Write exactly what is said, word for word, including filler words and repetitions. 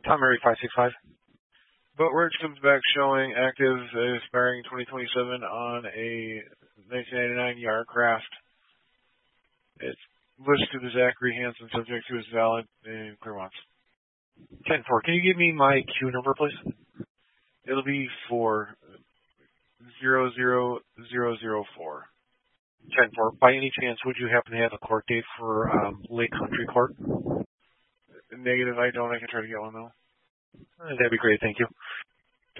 Tom Murray, five six five. Boat Wrench comes back showing active, uh, expiring twenty twenty-seven on a nineteen ninety-nine Yarcraft. It's listed as Zachary Hansen, subject to is valid in Clearmont. ten four. Can you give me my queue number, please? It'll be for zero zero zero zero four. ten four. By any chance, would you happen to have a court date for um, Lake Country Court? Negative, I don't. I can try to get one, though. Uh, that'd be great. Thank you.